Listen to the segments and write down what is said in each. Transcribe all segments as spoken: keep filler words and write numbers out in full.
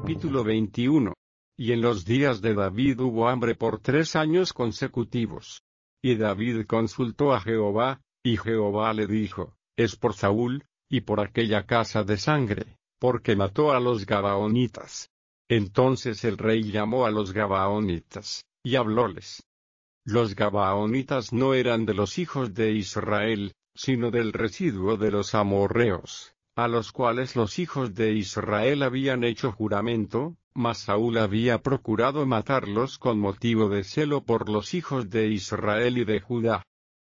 Capítulo veintiuno. Y en los días de David hubo hambre por tres años consecutivos. Y David consultó a Jehová, y Jehová le dijo, es por Saúl, y por aquella casa de sangre, porque mató a los Gabaonitas. Entonces el rey llamó a los Gabaonitas, y hablóles. Los Gabaonitas no eran de los hijos de Israel, sino del residuo de los amorreos, a los cuales los hijos de Israel habían hecho juramento, mas Saúl había procurado matarlos con motivo de celo por los hijos de Israel y de Judá.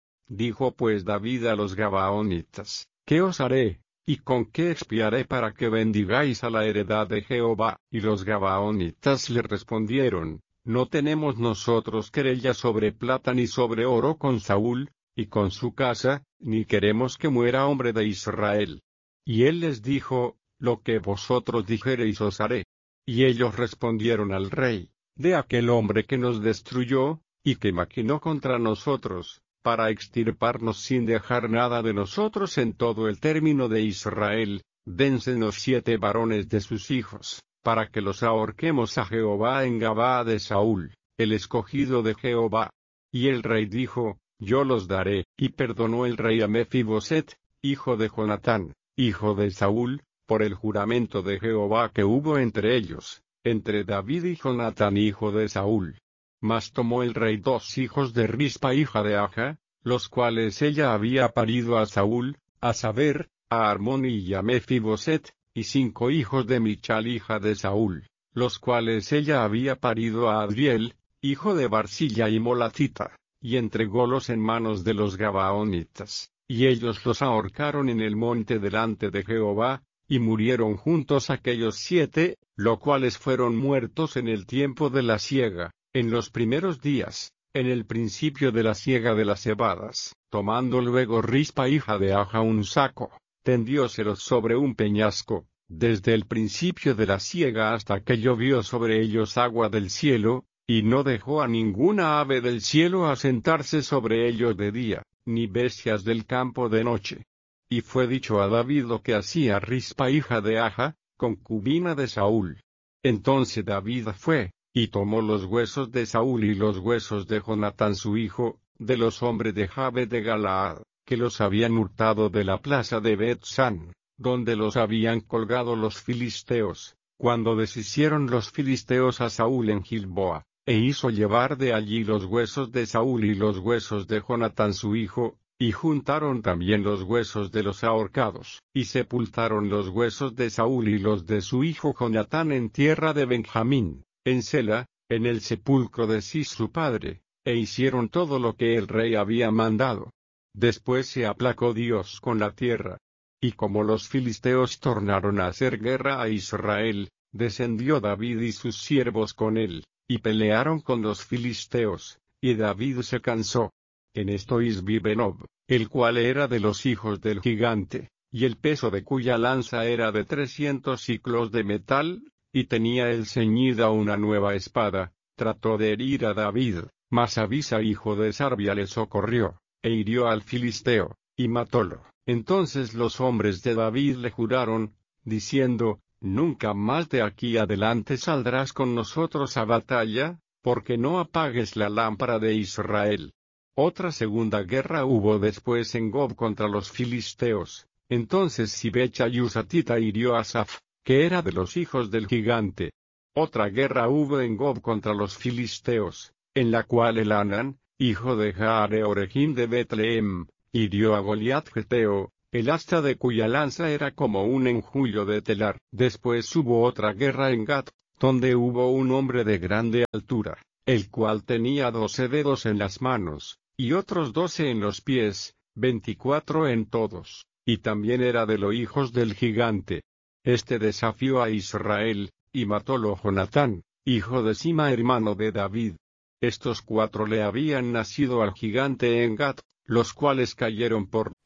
Dijo pues David a los Gabaonitas, ¿qué os haré, y con qué expiaré para que bendigáis a la heredad de Jehová? Y los Gabaonitas le respondieron, no tenemos nosotros querella sobre plata ni sobre oro con Saúl, y con su casa, ni queremos que muera hombre de Israel. Y él les dijo, lo que vosotros dijereis os haré. Y ellos respondieron al rey, de aquel hombre que nos destruyó, y que maquinó contra nosotros, para extirparnos sin dejar nada de nosotros en todo el término de Israel, dénsenos siete varones de sus hijos, para que los ahorquemos a Jehová en Gabaa de Saúl, el escogido de Jehová. Y el rey dijo, yo los daré, y perdonó el rey a Mefiboset, hijo de Jonatán, hijo de Saúl, por el juramento de Jehová que hubo entre ellos, entre David y Jonatán hijo de Saúl. Mas tomó el rey dos hijos de Rispa hija de Aja, los cuales ella había parido a Saúl, a saber, a Armoni y a Mefiboset, y cinco hijos de Michal hija de Saúl, los cuales ella había parido a Adriel, hijo de Barzilla y Molatita, y entrególos en manos de los Gabaonitas, y ellos los ahorcaron en el monte delante de Jehová, y murieron juntos aquellos siete, los cuales fueron muertos en el tiempo de la siega, en los primeros días, en el principio de la siega de las cebadas. Tomando luego Rispa hija de Aja un saco, tendióselos sobre un peñasco, desde el principio de la siega hasta que llovió sobre ellos agua del cielo, y no dejó a ninguna ave del cielo asentarse sobre ellos de día, ni bestias del campo de noche. Y fue dicho a David lo que hacía Rispa hija de Aja, concubina de Saúl. Entonces David fue, y tomó los huesos de Saúl y los huesos de Jonatán su hijo, de los hombres de Jabe de Galaad, que los habían hurtado de la plaza de Bet-san, donde los habían colgado los filisteos, cuando deshicieron los filisteos a Saúl en Gilboa, e hizo llevar de allí los huesos de Saúl y los huesos de Jonatán su hijo, y juntaron también los huesos de los ahorcados, y sepultaron los huesos de Saúl y los de su hijo Jonatán en tierra de Benjamín, en Sela, en el sepulcro de Cis su padre, e hicieron todo lo que el rey había mandado. Después se aplacó Dios con la tierra. Y como los filisteos tornaron a hacer guerra a Israel, descendió David y sus siervos con él, y pelearon con los filisteos, y David se cansó. En esto Isbi-Benob, el cual era de los hijos del gigante, y el peso de cuya lanza era de trescientos siclos de metal, y tenía él ceñida una nueva espada, trató de herir a David, mas Abisa hijo de Sarbia le socorrió, e hirió al filisteo, y matólo. Entonces los hombres de David le juraron, diciendo, nunca más de aquí adelante saldrás con nosotros a batalla, porque no apagues la lámpara de Israel. Otra segunda guerra hubo después en Gob contra los filisteos. Entonces Sibecha Yusatita hirió a Asaph, que era de los hijos del gigante. Otra guerra hubo en Gob contra los filisteos, en la cual Elhanan, hijo de Jaare-Oregim de Betlehem, hirió a Goliat Geteo, el asta de cuya lanza era como un enjullo de telar. Después hubo otra guerra en Gat, donde hubo un hombre de grande altura, el cual tenía doce dedos en las manos, y otros doce en los pies, veinticuatro en todos, y también era de los hijos del gigante. Este desafió a Israel, y matólo Jonatán, hijo de Sima hermano de David. Estos cuatro le habían nacido al gigante en Gat, los cuales cayeron por